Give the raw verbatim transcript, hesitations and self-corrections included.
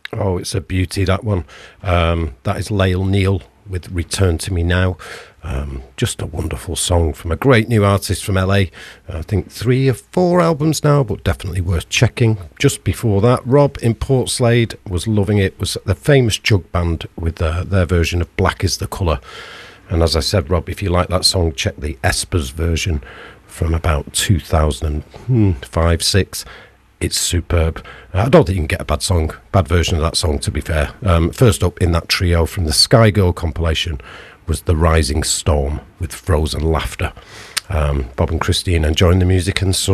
Oh, it's a beauty, that one. Um, that is Lael Neal with Return to Me Now. Um, just a wonderful song from a great new artist from L A. I think three or four albums now, but definitely worth checking. Just before that, Rob in Portslade was loving it. Was the famous Jug Band with uh, their version of Black is the Colour. And as I said, Rob, if you like that song, check the Espers version from about two thousand five six. It's superb. I don't think you can get a bad song, bad version of that song, to be fair. Um, first up in that trio from the Sky Girl compilation was The Rising Storm with Frozen Laughter. Um, Bob and Christine enjoying the music and so